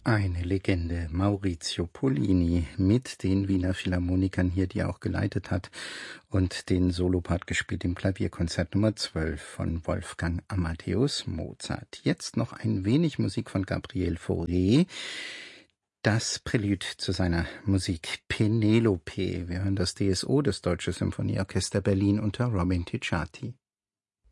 Eine Legende, Maurizio Pollini mit den Wiener Philharmonikern hier, die er auch geleitet hat, und den Solopart gespielt im Klavierkonzert Nummer 12 von Wolfgang Amadeus Mozart. Jetzt noch ein wenig Musik von Gabriel Fauré. Das Prälude zu seiner Musik Penelope. Wir hören das DSO, das Deutsche Symphonieorchester Berlin unter Robin Ticciati.